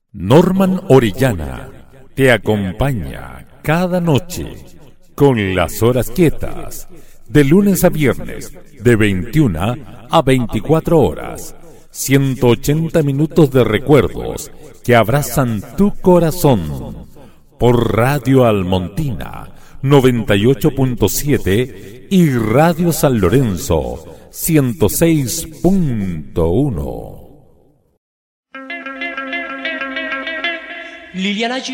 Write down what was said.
Norman Orellana te acompaña cada noche con las horas quietas, de lunes a viernes, de 21 a 24 horas. 180 minutos de recuerdos que abrazan tu corazón. Por Radio Almontina 98.7 y Radio San Lorenzo 106.1. Liliana